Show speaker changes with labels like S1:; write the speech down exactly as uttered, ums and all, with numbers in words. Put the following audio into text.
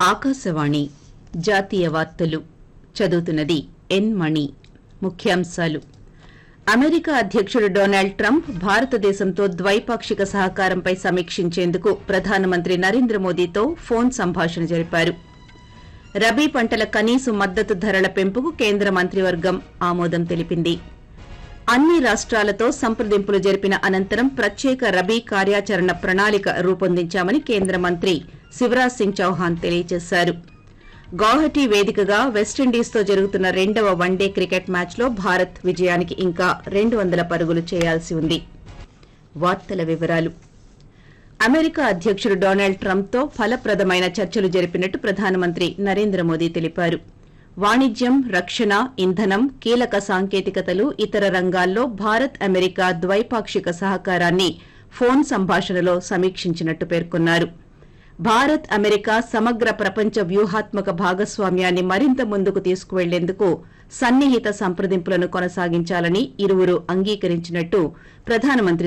S1: ఆకాశవాణి జాతీయ వార్తలు చదువుతున్నది ఎన్ మణి. ముఖ్యాంశాలు. అమెరికా అధ్యకుడు డొనాల్డ్ ట్రంప్ భారతదేశంతో ద్వైపాక్షిక సహకారంపై సమీక్షించేందుకు ప్రధానమంత్రి నరేంద్ర మోదీతో ఫోన్ సంభాషణ జరిపారు. రబీ పంటల కనీస మద్దతు ధరల పెంపుకు కేంద్ర మంత్రివర్గం ఆమోదం తెలిపింది. అన్ని రాష్ట్రాలతో సంప్రదింపులు జరిపిన అనంతరం ప్రత్యేక రబీ కార్యాచరణ ప్రణాళిక రూపొందించామని కేంద్ర మంత్రి శివరాజ్ సింగ్ చౌహాన్ తెలియజేశారు. గౌహటి వేదికగా వెస్టిండీస్తో జరుగుతున్న రెండవ వన్డే క్రికెట్ మ్యాచ్లో భారత్ విజయానికి ఇంకా రెండు వందల పరుగులు చేయాల్సి ఉంది. వార్తల వివరాలు. అమెరికా అధ్యకుడు డొనాల్డ్ ట్రంప్తో ఫలప్రదమైన చర్చలు జరిపినట్టు ప్రధానమంత్రి నరేంద్ర మోదీ తెలిపారు. వాణిజ్యం, రక్షణ, ఇంధనం, కీలక సాంకేతికతలు, ఇతర రంగాల్లో భారత్ అమెరికా ద్వైపాక్షిక సహకారాన్ని ఫోన్ సంభాషణలో సమీక్షించినట్టు పేర్కొన్నారు. భారత్ అమెరికా సమగ్ర ప్రపంచ వ్యూహాత్మక భాగస్వామ్యాన్ని మరింత ముందుకు తీసుకువెళ్లేందుకు సన్నిహిత సంప్రదింపులను కొనసాగించాలని ఇరువురు అంగీకరించినట్టు ప్రధానమంత్రి